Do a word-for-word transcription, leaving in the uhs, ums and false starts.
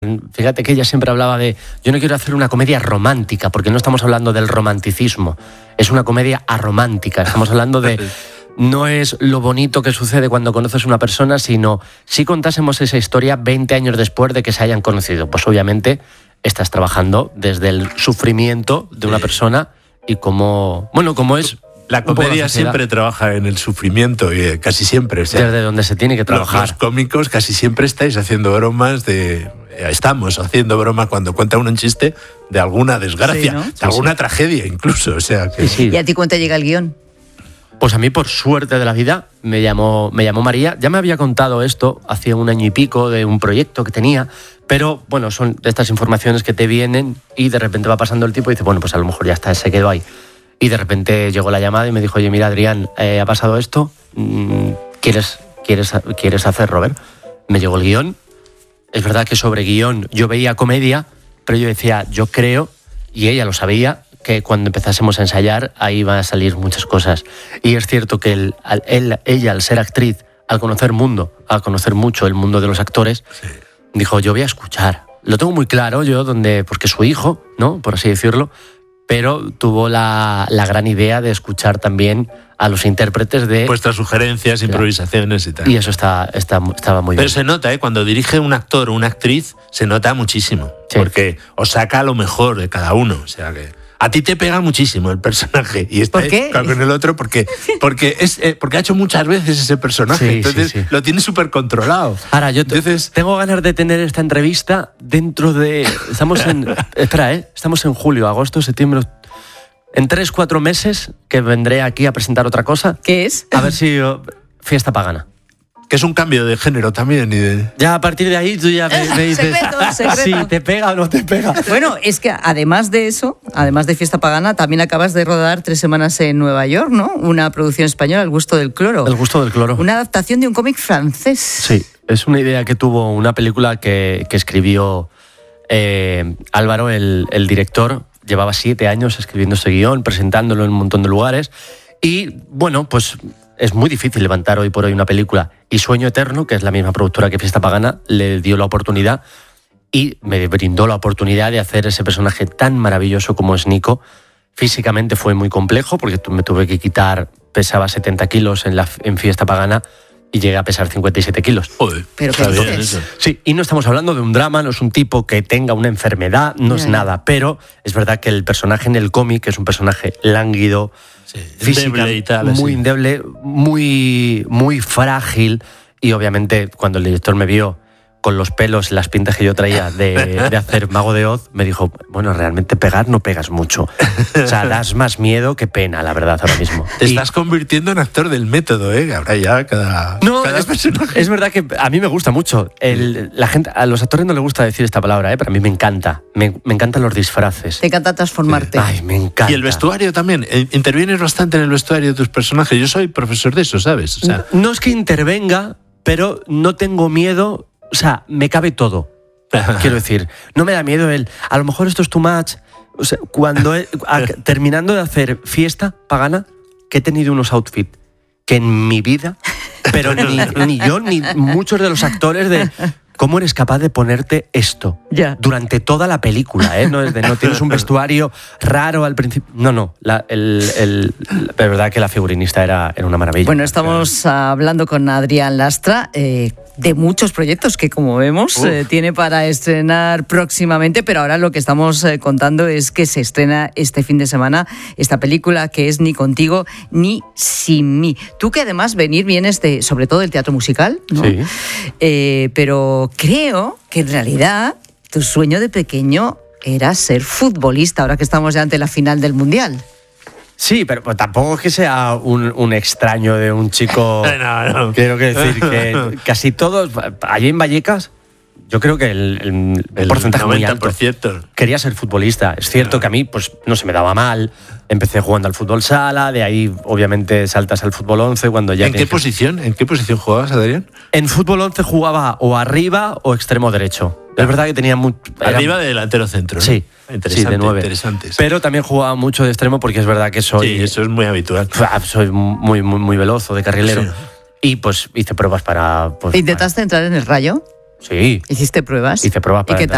Fíjate que ella siempre hablaba de, yo no quiero hacer una comedia romántica, porque no estamos hablando del romanticismo, es una comedia aromántica, estamos hablando de, no es lo bonito que sucede cuando conoces a una persona, sino si contásemos esa historia veinte años después de que se hayan conocido. Pues obviamente estás trabajando desde el sufrimiento de una persona y cómo, bueno, cómo es... La comedia la siempre trabaja en el sufrimiento, y casi siempre. O sea, desde donde se tiene que trabajar. Los, los cómicos casi siempre estáis haciendo bromas de... Estamos haciendo broma cuando cuenta uno un chiste de alguna desgracia, sí, ¿no? de sí, alguna sí. tragedia incluso. O sea, que... sí, sí. ¿Y a ti cuánto llega el guión? Pues a mí, por suerte de la vida, me llamó, me llamó María. Ya me había contado esto hace un año y pico de un proyecto que tenía, pero bueno, son estas informaciones que te vienen y de repente va pasando el tiempo y dices, bueno, pues a lo mejor ya está, se quedó ahí. Y de repente llegó la llamada y me dijo, oye, mira, Adrián, eh, ha pasado esto, ¿quieres, quieres, ¿quieres hacer, Robert? Me llegó el guión. Es verdad que sobre guión yo veía comedia, pero yo decía, yo creo, y ella lo sabía, que cuando empezásemos a ensayar ahí van a salir muchas cosas. Y es cierto que el, él, ella, al ser actriz, al conocer mundo, al conocer mucho el mundo de los actores, sí. dijo, yo voy a escuchar. Lo tengo muy claro yo, donde, porque su hijo, ¿no? Por así decirlo, pero tuvo la, la gran idea de escuchar también a los intérpretes de... Vuestras sugerencias, improvisaciones y tal. Y eso está, está, estaba muy bien. Pero se nota, ¿eh? Cuando dirige un actor o una actriz, se nota muchísimo. Sí. Porque os saca lo mejor de cada uno. O sea que... A ti te pega muchísimo el personaje. Y está ¿Por qué? con el otro porque, porque, es, eh, porque ha hecho muchas veces ese personaje. Sí, entonces sí, sí. lo tiene súper controlado. Ahora, yo te, entonces... tengo ganas de tener esta entrevista dentro de... Estamos en... espera, ¿eh? Estamos en julio, agosto, septiembre... En tres, cuatro meses que vendré aquí a presentar otra cosa. ¿Qué es? A ver si... Uh, fiesta pagana. Que es un cambio de género también. Y de... Ya a partir de ahí tú ya me, me dices secreto, secreto. si te pega o no te pega. Bueno, es que además de eso, además de Fiesta Pagana, también acabas de rodar tres semanas en Nueva York, ¿no? Una producción española, El gusto del cloro. El gusto del cloro. Una adaptación de un cómic francés. Sí, es una idea que tuvo una película que, que escribió eh, Álvaro, el, el director. Llevaba siete años escribiendo ese guión, presentándolo en un montón de lugares. Y bueno, pues... es muy difícil levantar hoy por hoy una película. Y Sueño Eterno, que es la misma productora que Fiesta Pagana, le dio la oportunidad y me brindó la oportunidad de hacer ese personaje tan maravilloso como es Nico. Físicamente fue muy complejo porque me tuve que quitar, pesaba setenta kilos en, la, en Fiesta Pagana y llegué a pesar cincuenta y siete kilos. Joder, pero ¿qué bien dices? eso. Sí, y no estamos hablando de un drama, no es un tipo que tenga una enfermedad, no yeah. es nada, pero es verdad que el personaje en el cómic es un personaje lánguido, sí, física, endeble y tal, muy así. endeble, muy, muy frágil, y obviamente cuando el director me vio con los pelos, las pintas que yo traía de, de hacer Mago de Oz, me dijo, bueno, realmente pegar no pegas mucho. O sea, das más miedo que pena, la verdad, ahora mismo. Te y... estás convirtiendo en actor del método, ¿eh? Ahora ya cada, no, cada es, personaje. Es verdad que a mí me gusta mucho. El, la gente, a los actores no les gusta decir esta palabra, ¿eh? Pero a mí me encanta. Me, me encantan los disfraces. Te encanta transformarte. Ay, me encanta. Y el vestuario también. Intervienes bastante en el vestuario de tus personajes. Yo soy profesor de eso, ¿sabes? O sea, no, no es que intervenga, pero no tengo miedo. O sea, me cabe todo. Quiero decir, no me da miedo el... A lo mejor esto es too much. O sea, cuando he, a, terminando de hacer Fiesta Pagana, que he tenido unos outfits que en mi vida, pero ni, ni yo ni muchos de los actores de... ¿Cómo eres capaz de ponerte esto yeah. durante toda la película? ¿eh? No, es de, no tienes un vestuario raro al principio. No, no. La, el, el, la verdad que la figurinista era, era una maravilla. Bueno, estamos hablando con Adrián Lastra eh, de muchos proyectos que, como vemos, eh, tiene para estrenar próximamente, pero ahora lo que estamos eh, contando es que se estrena este fin de semana esta película que es Ni contigo ni sin mí. Tú que además venir vienes de, sobre todo del teatro musical, ¿no? Sí. Eh, pero creo que en realidad tu sueño de pequeño era ser futbolista, ahora que estamos ya ante la final del Mundial. Sí, pero pues, tampoco es que sea un, un extraño de un chico... no, no. Quiero que decir que casi todos, allí en Vallecas, yo creo que el, el, el porcentaje muy alto por cierto. Quería ser futbolista. Es cierto que a mí pues no se me daba mal. Empecé jugando al fútbol sala, de ahí obviamente saltas al fútbol once cuando ya... ¿En qué posición? ¿En qué posición jugabas, Adrián? En fútbol once jugaba o arriba o extremo derecho. Es verdad que tenía mucho... Arriba era... de delantero centro, ¿no? Sí, interesante, sí, de nueve. Interesante. Pero también jugaba mucho de extremo porque es verdad que soy... Sí, eso es muy habitual. Soy muy, muy, muy veloz, de carrilero. Sí. Y pues hice pruebas para... Pues, ¿Intentaste para... entrar en el Rayo? Sí. ¿Hiciste pruebas? Hice pruebas para... ¿Y qué tal?